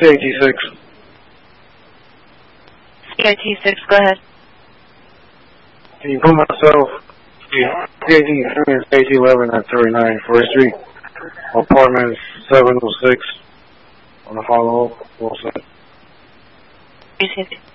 CAT6. CIT6, go ahead. Can you put myself, CAT11 at 39 First Street, apartment 706, on the follow-up, all set.